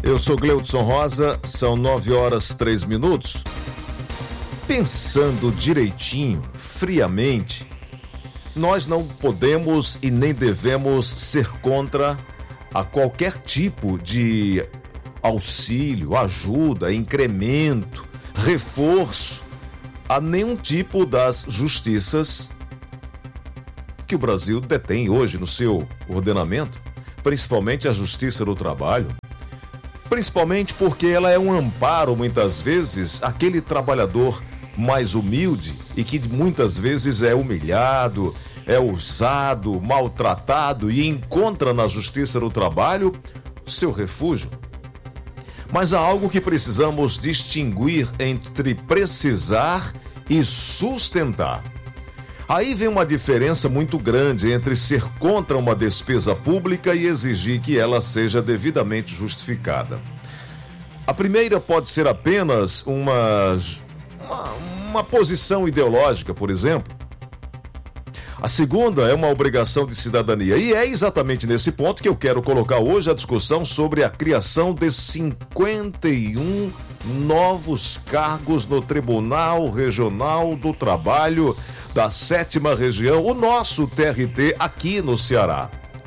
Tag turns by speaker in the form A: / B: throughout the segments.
A: Eu sou Gleudson Rosa, são 9h03. Pensando direitinho, friamente, nós não podemos e nem devemos ser contra a qualquer tipo de auxílio, ajuda, incremento, reforço a nenhum tipo das justiças que o Brasil detém hoje no seu ordenamento, principalmente a Justiça do Trabalho, principalmente porque ela é um amparo, muitas vezes, àquele trabalhador mais humilde e que muitas vezes é humilhado, é usado, maltratado e encontra na Justiça do Trabalho o seu refúgio. Mas há algo que precisamos distinguir entre precisar e sustentar. Aí vem uma diferença muito grande entre ser contra uma despesa pública e exigir que ela seja devidamente justificada. A primeira pode ser apenas uma posição ideológica, por exemplo. A segunda é uma obrigação de cidadania. E é exatamente nesse ponto que eu quero colocar hoje a discussão sobre a criação de 51 novos cargos no Tribunal Regional do Trabalho da 7ª Região, o nosso TRT aqui no Ceará.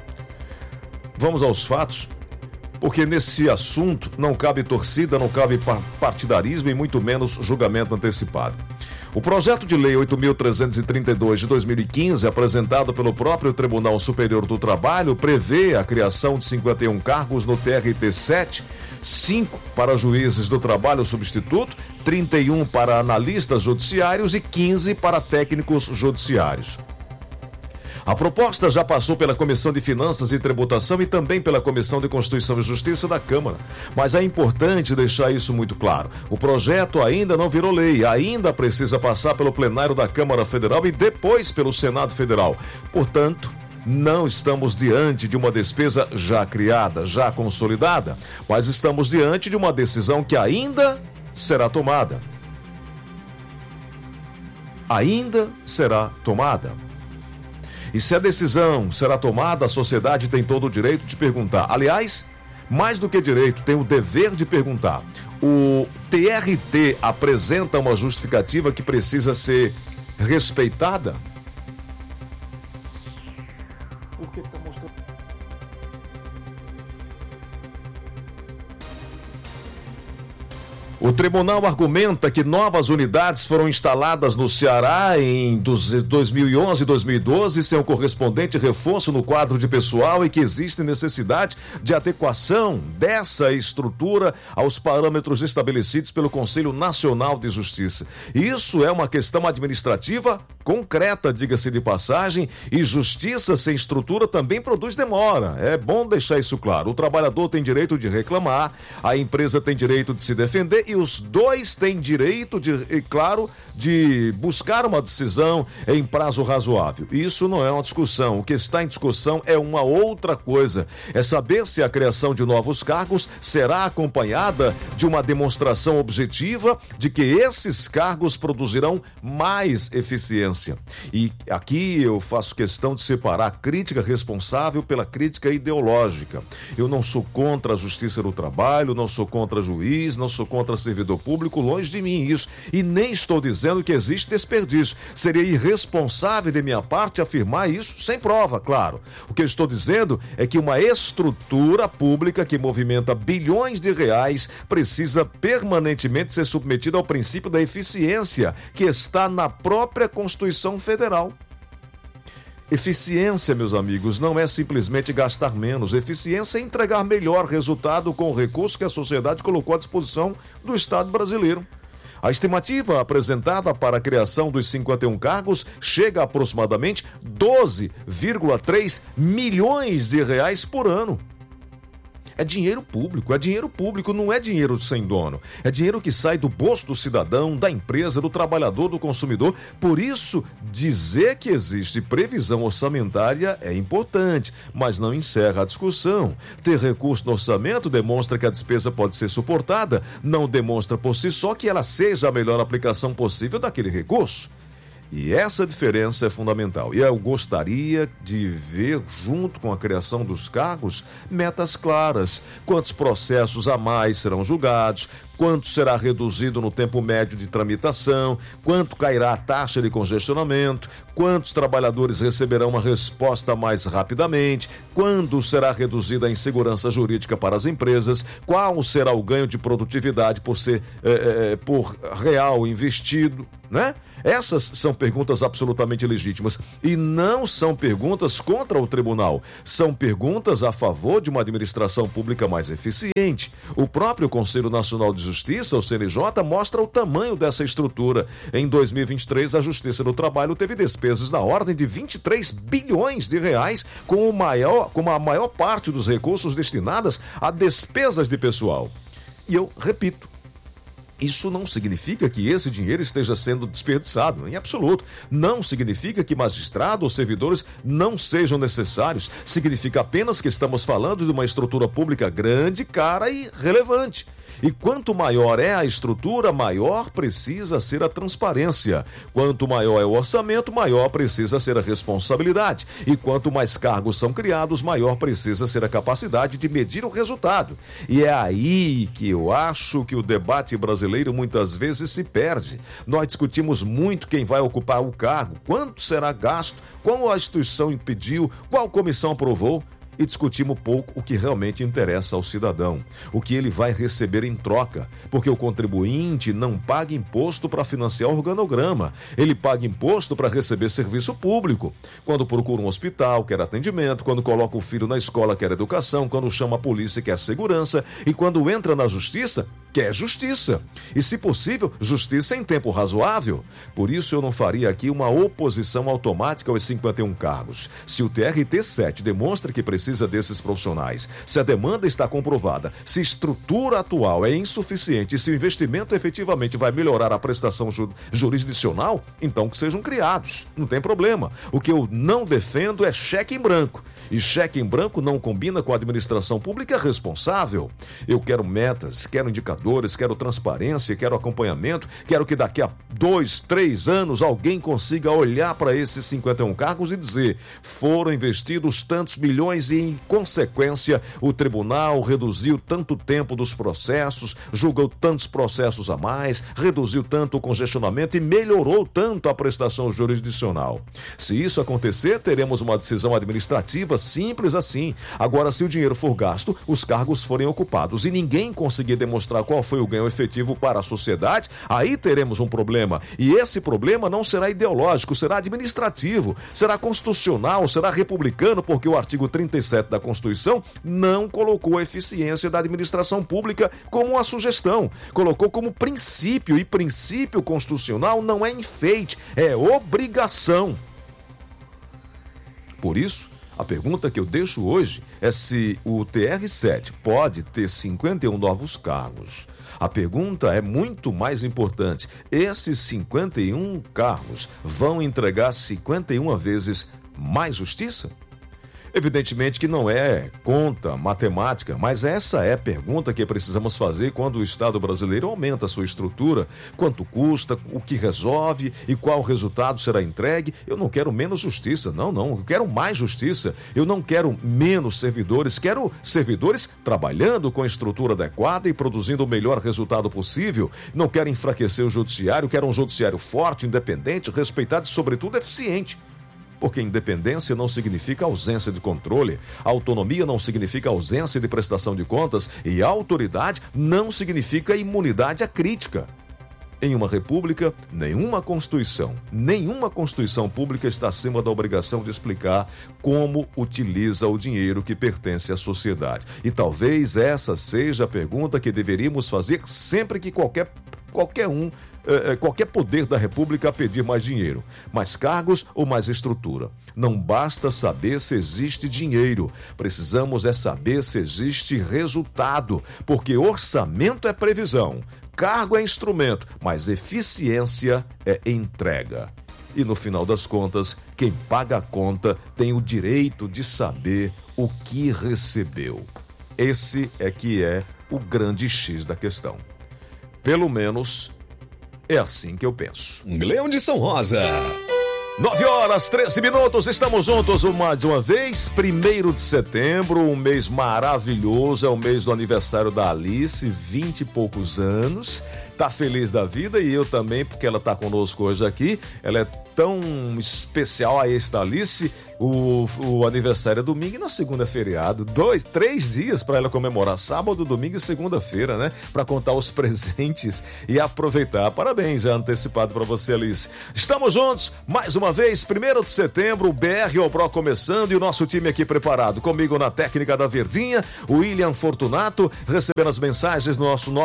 A: Vamos aos fatos, porque nesse assunto não cabe torcida, não cabe partidarismo e muito menos julgamento antecipado. O projeto de lei 8.332 de 2015, apresentado pelo próprio Tribunal Superior do Trabalho, prevê a criação de 51 cargos no TRT-7, 5 para juízes do trabalho substituto, 31 para analistas judiciários e 15 para técnicos judiciários. A proposta já passou pela Comissão de Finanças e Tributação e também pela Comissão de Constituição e Justiça da Câmara. Mas é importante deixar isso muito claro. O projeto ainda não virou lei, ainda precisa passar pelo plenário da Câmara Federal e depois pelo Senado Federal. Portanto, não estamos diante de uma despesa já criada, já consolidada, mas estamos diante de uma decisão que ainda será tomada. Ainda será tomada. E se a decisão será tomada, a sociedade tem todo o direito de perguntar. Aliás, mais do que direito, tem o dever de perguntar. O TRT apresenta uma justificativa que precisa ser respeitada? Porque está mostrando... O tribunal argumenta que novas unidades foram instaladas no Ceará em 2011 e 2012 sem o correspondente reforço no quadro de pessoal e que existe necessidade de adequação dessa estrutura aos parâmetros estabelecidos pelo Conselho Nacional de Justiça. Isso é uma questão administrativa concreta, diga-se de passagem, e justiça sem estrutura também produz demora. É bom deixar isso claro. O trabalhador tem direito de reclamar, a empresa tem direito de se defender e os dois têm direito de buscar uma decisão em prazo razoável. Isso não é uma discussão. O que está em discussão é uma outra coisa. É saber se a criação de novos cargos será acompanhada de uma demonstração objetiva de que esses cargos produzirão mais eficiência. E aqui eu faço questão de separar a crítica responsável pela crítica ideológica. Eu não sou contra a Justiça do Trabalho, não sou contra juiz, não sou contra servidor público, longe de mim isso. E nem estou dizendo que existe desperdício. Seria irresponsável de minha parte afirmar isso sem prova, claro. O que eu estou dizendo é que uma estrutura pública que movimenta bilhões de reais precisa permanentemente ser submetida ao princípio da eficiência, que está na própria Constituição Federal. Eficiência, meus amigos, não é simplesmente gastar menos. Eficiência é entregar melhor resultado com o recurso que a sociedade colocou à disposição do Estado brasileiro. A estimativa apresentada para a criação dos 51 cargos chega a aproximadamente 12,3 milhões de reais por ano. É dinheiro público, não é dinheiro sem dono. É dinheiro que sai do bolso do cidadão, da empresa, do trabalhador, do consumidor. Por isso, dizer que existe previsão orçamentária é importante, mas não encerra a discussão. Ter recurso no orçamento demonstra que a despesa pode ser suportada, não demonstra por si só que ela seja a melhor aplicação possível daquele recurso. E essa diferença é fundamental. E eu gostaria de ver, junto com a criação dos cargos, metas claras. Quantos processos a mais serão julgados? Quanto será reduzido no tempo médio de tramitação? Quanto cairá a taxa de congestionamento? Quantos trabalhadores receberão uma resposta mais rapidamente? Quando será reduzida a insegurança jurídica para as empresas? Qual será o ganho de produtividade por real investido, né? Essas são perguntas absolutamente legítimas e não são perguntas contra o tribunal, são perguntas a favor de uma administração pública mais eficiente. O próprio Conselho Nacional de Justiça, o CNJ, mostra o tamanho dessa estrutura. Em 2023, a Justiça do Trabalho teve despesas na ordem de 23 bilhões de reais, com a maior parte dos recursos destinadas a despesas de pessoal. E eu repito, isso não significa que esse dinheiro esteja sendo desperdiçado, em absoluto. Não significa que magistrados ou servidores não sejam necessários. Significa apenas que estamos falando de uma estrutura pública grande, cara e relevante. E quanto maior é a estrutura, maior precisa ser a transparência. Quanto maior é o orçamento, maior precisa ser a responsabilidade. E quanto mais cargos são criados, maior precisa ser a capacidade de medir o resultado. E é aí que eu acho que o debate brasileiro muitas vezes se perde. Nós discutimos muito quem vai ocupar o cargo, quanto será gasto, qual a instituição impediu, qual comissão aprovou. E discutimos pouco o que realmente interessa ao cidadão, o que ele vai receber em troca, porque o contribuinte não paga imposto para financiar o organograma, ele paga imposto para receber serviço público. Quando procura um hospital, quer atendimento, quando coloca o filho na escola, quer educação, quando chama a polícia, quer segurança, e quando entra na justiça, quer justiça. E, se possível, justiça em tempo razoável. Por isso, eu não faria aqui uma oposição automática aos 51 cargos. Se o TRT-7 demonstra que precisa desses profissionais, se a demanda está comprovada, se a estrutura atual é insuficiente e se o investimento efetivamente vai melhorar a prestação jurisdicional, então que sejam criados. Não tem problema. O que eu não defendo é cheque em branco. E cheque em branco não combina com a administração pública responsável. Eu quero metas, quero indicadores, quero transparência, quero acompanhamento, quero que daqui a 2, 3 anos alguém consiga olhar para esses 51 cargos e dizer: foram investidos tantos milhões e, em consequência, o tribunal reduziu tanto tempo dos processos, julgou tantos processos a mais, reduziu tanto o congestionamento e melhorou tanto a prestação jurisdicional. Se isso acontecer, teremos uma decisão administrativa simples assim. Agora, se o dinheiro for gasto, os cargos forem ocupados e ninguém conseguir demonstrar qual foi o ganho efetivo para a sociedade, aí teremos um problema. E esse problema não será ideológico, será administrativo, será constitucional, será republicano, porque o artigo 37 da Constituição não colocou a eficiência da administração pública como uma sugestão, colocou como princípio, e princípio constitucional não é enfeite, é obrigação. Por isso, a pergunta que eu deixo hoje é se o TR-7 pode ter 51 novos cargos. A pergunta é muito mais importante: esses 51 cargos vão entregar 51 vezes mais justiça? Evidentemente que não é conta matemática, mas essa é a pergunta que precisamos fazer quando o Estado brasileiro aumenta a sua estrutura. Quanto custa, o que resolve e qual resultado será entregue? Eu não quero menos justiça, não, eu quero mais justiça. Eu não quero menos servidores, quero servidores trabalhando com a estrutura adequada e produzindo o melhor resultado possível. Não quero enfraquecer o judiciário, quero um judiciário forte, independente, respeitado e, sobretudo, eficiente. Porque independência não significa ausência de controle, autonomia não significa ausência de prestação de contas e autoridade não significa imunidade à crítica. Em uma república, nenhuma constituição pública está acima da obrigação de explicar como utiliza o dinheiro que pertence à sociedade. E talvez essa seja a pergunta que deveríamos fazer sempre que qualquer poder da República pedir mais dinheiro, mais cargos ou mais estrutura. Não basta saber se existe dinheiro, precisamos é saber se existe resultado, porque orçamento é previsão, cargo é instrumento, mas eficiência é entrega. E no final das contas, quem paga a conta tem o direito de saber o que recebeu. Esse é que é o grande X da questão. Pelo menos É assim que eu penso.
B: Gleudson Rosa.
A: 9h13, estamos juntos mais uma vez. 1º de setembro, um mês maravilhoso, é o mês do aniversário da Alice, 20 e poucos anos. Tá feliz da vida e eu também, porque ela tá conosco hoje aqui. Ela é tão especial, a esta Alice. O aniversário é domingo e na segunda é feriado. 3 dias para ela comemorar, sábado, domingo e segunda-feira, né? Para contar os presentes e aproveitar. Parabéns já antecipado para você, Alice. Estamos juntos mais uma vez, 1º de setembro, o BR Obró começando e o nosso time aqui preparado. Comigo na técnica da Verdinha, o William Fortunato, recebendo as mensagens no nosso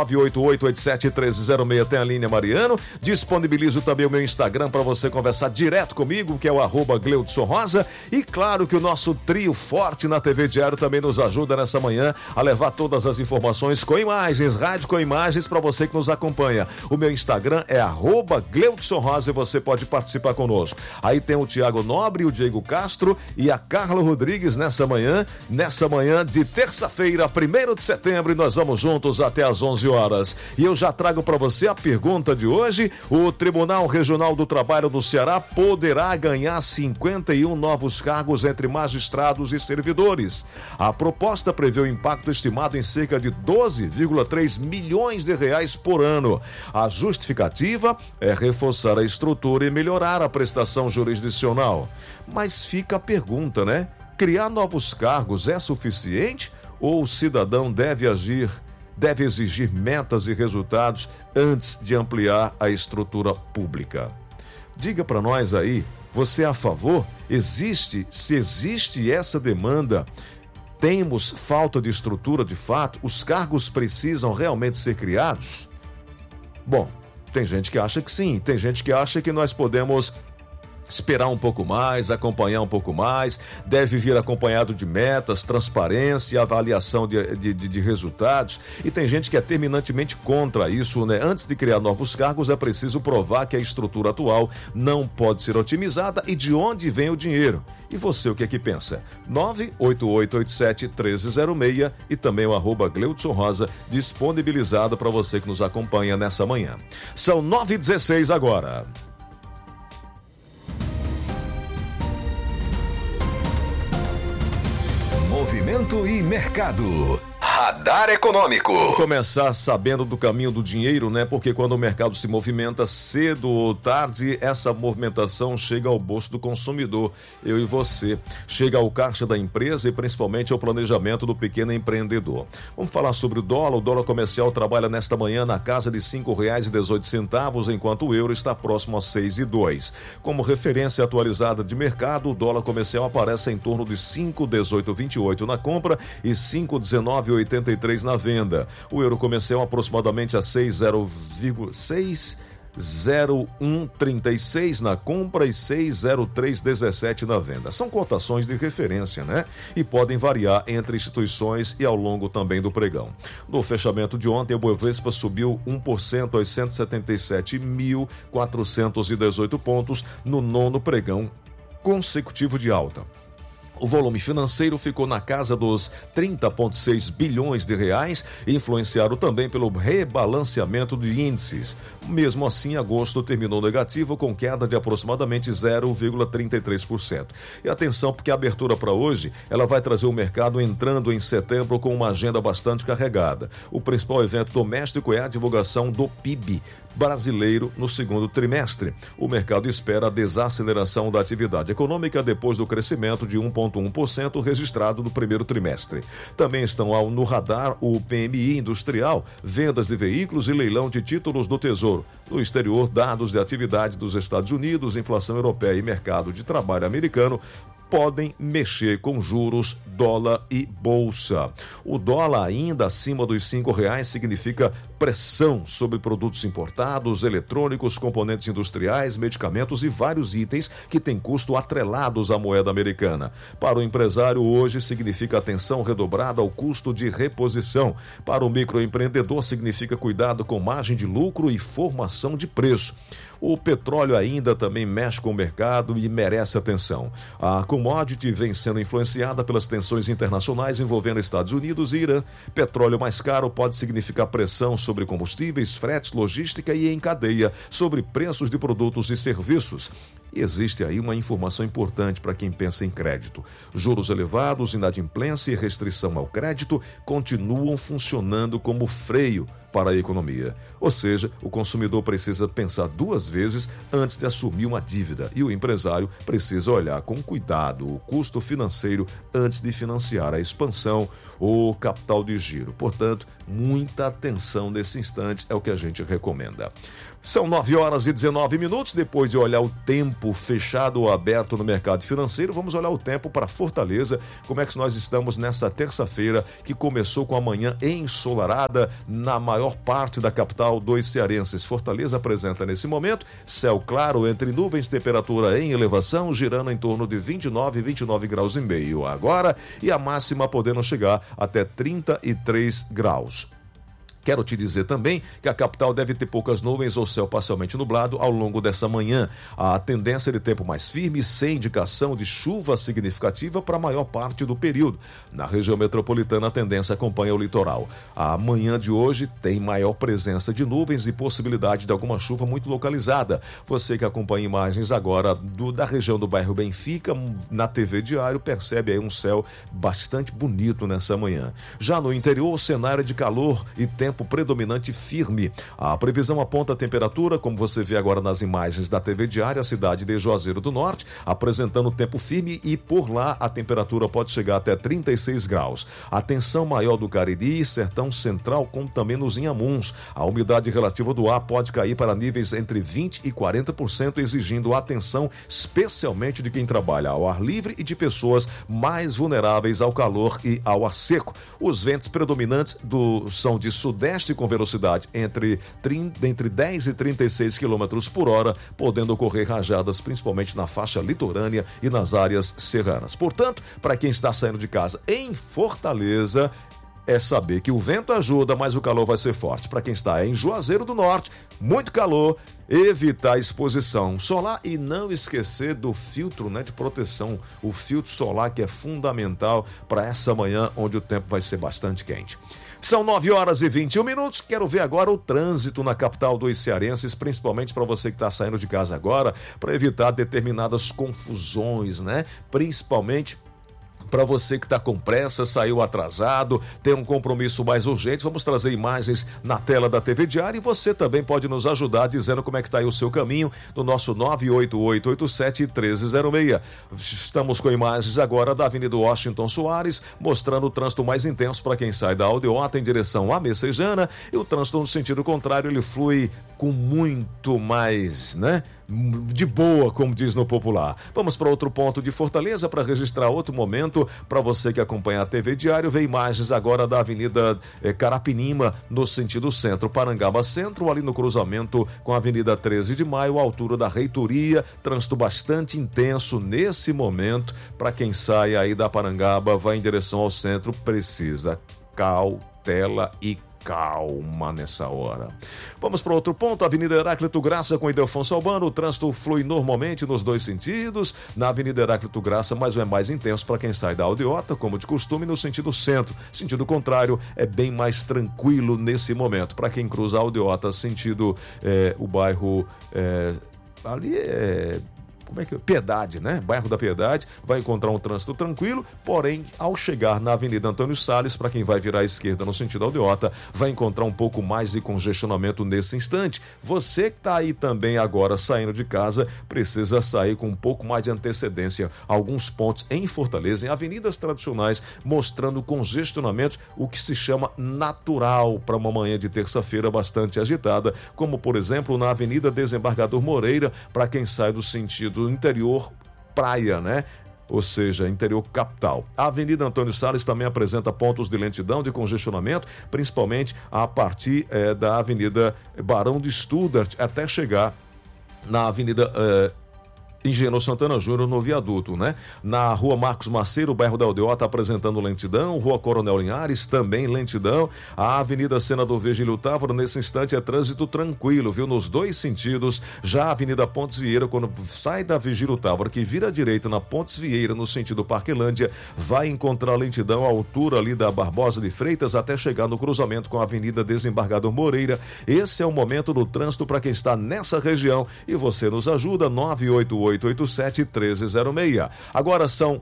A: 988871306, tem a linha Mariano. Disponibilizo também o meu Instagram para você conversar direto comigo, que é o @Gleudson Rosa. E claro que o nosso trio forte na TV Diário também nos ajuda nessa manhã a levar todas as informações com imagens, rádio com imagens para você que nos acompanha. O meu Instagram é @Gleudson Rosa e você pode participar conosco. Aí tem o Tiago Nobre, o Diego Castro e a Carla Rodrigues nessa manhã de terça-feira, 1º de setembro, e nós vamos juntos até às 11 horas. E eu já trago para você a pergunta de hoje: o Tribunal Regional do Trabalho do Ceará poderá ganhar 51 novos cargos entre magistrados e servidores. A proposta prevê um impacto estimado em cerca de 12,3 milhões de reais por ano. A justificativa é reforçar a estrutura e melhorar a prestação jurisdicional. Mas fica a pergunta, né? Criar novos cargos é suficiente ou o cidadão deve exigir metas e resultados antes de ampliar a estrutura pública? Diga para nós aí, você é a favor? Se existe essa demanda, temos falta de estrutura de fato? Os cargos precisam realmente ser criados? Bom, tem gente que acha que sim, tem gente que acha que nós podemos esperar um pouco mais, acompanhar um pouco mais, deve vir acompanhado de metas, transparência e avaliação de resultados. E tem gente que é terminantemente contra isso, né? Antes de criar novos cargos, é preciso provar que a estrutura atual não pode ser otimizada e de onde vem o dinheiro. E você, o que é que pensa? 988871306 e também o @Gleudson Rosa, disponibilizado para você que nos acompanha nessa manhã. São 9h16 agora.
B: Movimento e mercado. Radar Econômico.
A: Vamos começar sabendo do caminho do dinheiro, né? Porque quando o mercado se movimenta cedo ou tarde, essa movimentação chega ao bolso do consumidor, eu e você. Chega ao caixa da empresa e principalmente ao planejamento do pequeno empreendedor. Vamos falar sobre o dólar comercial trabalha nesta manhã na casa de R$ 5,18, enquanto o euro está próximo a 6,02. Como referência atualizada de mercado, o dólar comercial aparece em torno de 5,1828 na compra e 5,1983 na venda. O euro comercial aproximadamente a 6,0136 na compra e 6,0317 na venda. São cotações de referência, né? E podem variar entre instituições e ao longo também do pregão. No fechamento de ontem, o Bovespa subiu 1% aos 177.418 pontos no 9º pregão consecutivo de alta. O volume financeiro ficou na casa dos 30,6 bilhões de reais, influenciado também pelo rebalanceamento de índices. Mesmo assim, agosto terminou negativo com queda de aproximadamente 0,33%. E atenção, porque a abertura para hoje, ela vai trazer o mercado entrando em setembro com uma agenda bastante carregada. O principal evento doméstico é a divulgação do PIB brasileiro no segundo trimestre. O mercado espera a desaceleração da atividade econômica depois do crescimento de 1,1% registrado no primeiro trimestre. Também estão no radar o PMI industrial, vendas de veículos e leilão de títulos do Tesouro. No exterior, dados de atividade dos Estados Unidos, inflação europeia e mercado de trabalho americano podem mexer com juros, dólar e bolsa. O dólar ainda acima dos R$5 significa pressão sobre produtos importados, eletrônicos, componentes industriais, medicamentos e vários itens que têm custo atrelados à moeda americana. Para o empresário, hoje significa atenção redobrada ao custo de reposição. Para o microempreendedor, significa cuidado com margem de lucro e formação de preço. O petróleo ainda também mexe com o mercado e merece atenção. A commodity vem sendo influenciada pelas tensões internacionais envolvendo Estados Unidos e Irã. Petróleo mais caro pode significar pressão sobre combustíveis, fretes, logística e em cadeia sobre preços de produtos e serviços. E existe aí uma informação importante para quem pensa em crédito. Juros elevados, inadimplência e restrição ao crédito continuam funcionando como freio para a economia. Ou seja, o consumidor precisa pensar duas vezes antes de assumir uma dívida e o empresário precisa olhar com cuidado o custo financeiro antes de financiar a expansão ou capital de giro. Portanto, muita atenção nesse instante é o que a gente recomenda. São 9h19. Depois de olhar o tempo fechado ou aberto no mercado financeiro, vamos olhar o tempo para Fortaleza. Como é que nós estamos nessa terça-feira, que começou com a manhã ensolarada na maior parte da capital dos cearenses. Fortaleza apresenta nesse momento céu claro entre nuvens, temperatura em elevação, girando em torno de 29 graus e meio agora, e a máxima podendo chegar até 33 graus. Quero te dizer também que a capital deve ter poucas nuvens ou céu parcialmente nublado ao longo dessa manhã. A tendência de tempo mais firme, sem indicação de chuva significativa para a maior parte do período. Na região metropolitana, a tendência acompanha o litoral. A manhã de hoje tem maior presença de nuvens e possibilidade de alguma chuva muito localizada. Você que acompanha imagens agora da região do bairro Benfica, na TV Diário, percebe aí um céu bastante bonito nessa manhã. Já no interior, o cenário de calor e tempo predominante firme. A previsão aponta a temperatura, como você vê agora nas imagens da TV Diária, a cidade de Juazeiro do Norte, apresentando tempo firme e por lá a temperatura pode chegar até 36 graus. A tensão maior do Cariri e Sertão Central, como também nos Inhamuns. A umidade relativa do ar pode cair para níveis entre 20% e 40%, exigindo atenção especialmente de quem trabalha ao ar livre e de pessoas mais vulneráveis ao calor e ao ar seco. Os ventos predominantes são de sudeste com velocidade entre 10 e 36 km por hora, podendo ocorrer rajadas principalmente na faixa litorânea e nas áreas serranas. Portanto, para quem está saindo de casa em Fortaleza, é saber que o vento ajuda, mas o calor vai ser forte. Para quem está em Juazeiro do Norte, muito calor, evitar a exposição solar e não esquecer do filtro, de proteção, o filtro solar, que é fundamental para essa manhã onde o tempo vai ser bastante quente. São 9h21. Quero ver agora o trânsito na capital dos cearenses, principalmente para você que está saindo de casa agora, para evitar determinadas confusões, Principalmente para você que está com pressa, saiu atrasado, tem um compromisso mais urgente. Vamos trazer imagens na tela da TV Diário e você também pode nos ajudar dizendo como é que está aí o seu caminho no nosso 98887-1306. Estamos com imagens agora da Avenida Washington Soares, mostrando o trânsito mais intenso para quem sai da Aldeota em direção à Messejana, e o trânsito no sentido contrário, ele flui com muito mais, de boa, como diz no popular. Vamos para outro ponto de Fortaleza para registrar outro momento. Para você que acompanha a TV Diário, vê imagens agora da Avenida Carapinima, no sentido centro, Parangaba Centro, ali no cruzamento com a Avenida 13 de Maio, à altura da Reitoria. Trânsito bastante intenso nesse momento. Para quem sai aí da Parangaba, vai em direção ao centro, precisa cautela e calma nessa hora. Vamos para outro ponto, Avenida Heráclito Graça com Ildefonso Albano. O trânsito flui normalmente nos dois sentidos. Na Avenida Heráclito Graça, mas é mais intenso para quem sai da Aldeota, como de costume, no sentido centro. Sentido contrário, é bem mais tranquilo nesse momento. Para quem cruza a Aldeota, sentido o bairro ali Piedade, Bairro da Piedade, vai encontrar um trânsito tranquilo, porém, ao chegar na Avenida Antônio Salles, para quem vai virar à esquerda no sentido Aldeota, vai encontrar um pouco mais de congestionamento nesse instante. Você que está aí também agora saindo de casa, precisa sair com um pouco mais de antecedência. Alguns pontos em Fortaleza, em avenidas tradicionais, mostrando congestionamentos, o que se chama natural para uma manhã de terça-feira bastante agitada, como, por exemplo, na Avenida Desembargador Moreira, para quem sai do sentido do interior praia, ou seja, interior capital. A Avenida Antônio Salles também apresenta pontos de lentidão, de congestionamento, principalmente a partir da Avenida Barão de Studart, até chegar na Avenida Engenheiro Santana Júnior no viaduto, né? Na rua Marcos Maceiro, bairro da Aldeota, apresentando lentidão. Rua Coronel Linhares, também lentidão. A Avenida Senador Virgílio Távora, nesse instante é trânsito tranquilo, viu? Nos dois sentidos. Já a Avenida Pontes Vieira, quando sai da Virgílio Távora, que vira à direita na Pontes Vieira, no sentido Parquelândia, vai encontrar lentidão à altura ali da Barbosa de Freitas, até chegar no cruzamento com a Avenida Desembargador Moreira. Esse é o momento do trânsito para quem está nessa região e você nos ajuda, 98887-1306. Agora são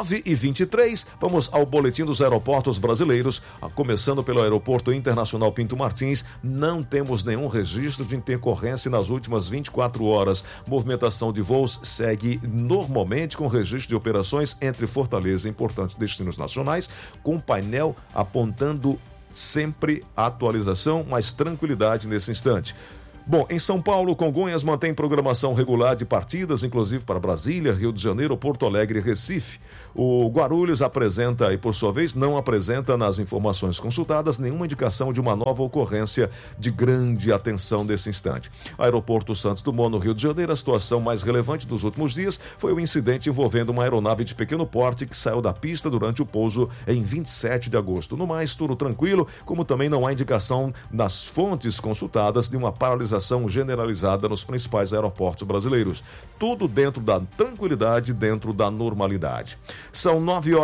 A: 9h23, vamos ao boletim dos aeroportos brasileiros, começando pelo Aeroporto Internacional Pinto Martins. Não temos nenhum registro de intercorrência nas últimas 24 horas. Movimentação de voos segue normalmente, com registro de operações entre Fortaleza e importantes destinos nacionais, com painel apontando sempre a atualização, mas tranquilidade nesse instante. Bom, em São Paulo, Congonhas mantém programação regular de partidas, inclusive para Brasília, Rio de Janeiro, Porto Alegre e Recife. O Guarulhos apresenta, e por sua vez não apresenta nas informações consultadas, nenhuma indicação de uma nova ocorrência de grande atenção nesse instante. Aeroporto Santos Dumont, no Rio de Janeiro, a situação mais relevante dos últimos dias foi o incidente envolvendo uma aeronave de pequeno porte que saiu da pista durante o pouso em 27 de agosto. No mais, tudo tranquilo, como também não há indicação nas fontes consultadas de uma paralisação generalizada nos principais aeroportos brasileiros. Tudo dentro da tranquilidade, dentro da normalidade. São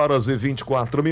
A: 9h24,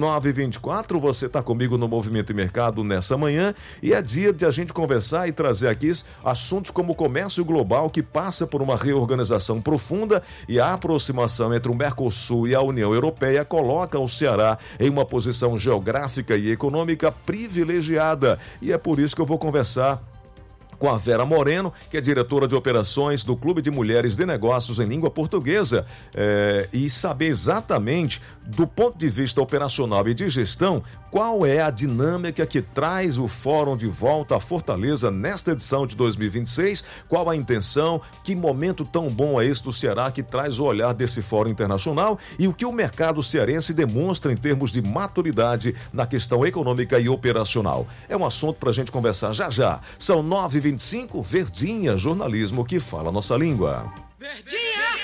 A: 9h24, você está comigo no Movimento e Mercado nessa manhã e é dia de a gente conversar e trazer aqui assuntos como o comércio global, que passa por uma reorganização profunda, e a aproximação entre o Mercosul e a União Europeia coloca o Ceará em uma posição geográfica e econômica privilegiada. E é por isso que eu vou conversar com a Vera Moreno, que é diretora de operações do Clube de Mulheres de Negócios em Língua Portuguesa, e saber exatamente, do ponto de vista operacional e de gestão, qual é a dinâmica que traz o Fórum de volta à Fortaleza nesta edição de 2026, qual a intenção, que momento tão bom é esse do Ceará que traz o olhar desse Fórum Internacional e o que o mercado cearense demonstra em termos de maturidade na questão econômica e operacional. É um assunto para a gente conversar já. São 9h25, Verdinha, jornalismo que fala nossa língua.
C: Verdinha!